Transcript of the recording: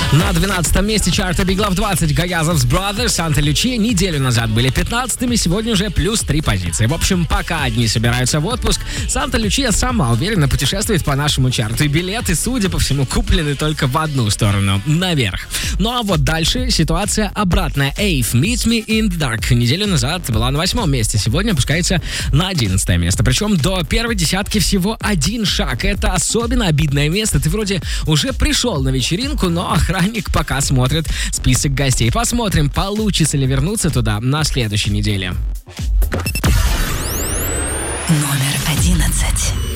На 12 месте чарта Big Love 20 Гаязов's Brothers, Санта Лючия. Неделю назад были 15-ми, сегодня уже плюс 3 позиции. В общем, пока одни собираются в отпуск, Санта Лючия сама уверенно путешествует по нашему чарту. И билеты, судя по всему, куплены только в одну сторону, наверх. Ну а вот дальше ситуация обратная. Ave, Meet Me in the Dark. Неделю назад была на 8 месте, сегодня опускается на 11 место. Причем до первой десятки всего один шаг. Это особенно обидное место. Ты вроде уже пришел на вечеринку, но охранник пока смотрит список гостей. Посмотрим, получится ли вернуться туда на следующей неделе. Номер 11.